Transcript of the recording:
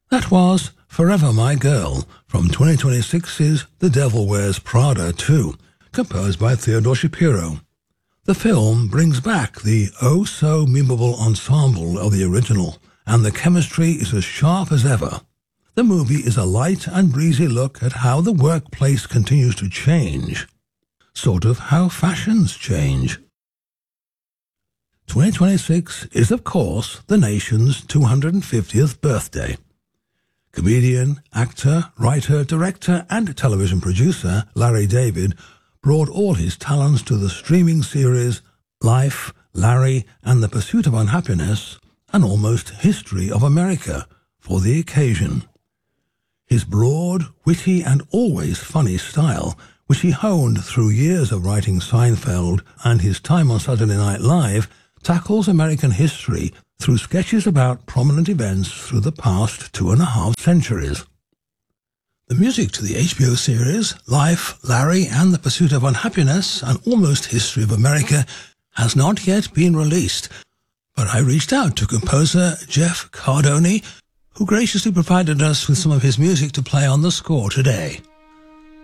That was Forever My Girl from 2026's The Devil Wears Prada 2, composed by Theodore Shapiro. The film brings back the oh-so-memeable ensemble of the original, and the chemistry is as sharp as ever. The movie is a light and breezy look at how the workplace continues to change. Sort of how fashions change. 2026 is, of course, the nation's 250th birthday. Comedian, actor, writer, director, and television producer Larry David brought all his talents to the streaming series Life, Larry, and the Pursuit of Unhappiness, an almost history of America, for the occasion. His broad, witty, and always funny style, which he honed through years of writing Seinfeld and his time on Saturday Night Live, tackles American history through sketches about prominent events through the past 2.5 centuries. The music to the HBO series Life, Larry, and the Pursuit of Unhappiness, an almost history of America, has not yet been released, but I reached out to composer Jeff Cardoni, who graciously provided us with some of his music to play on the score today.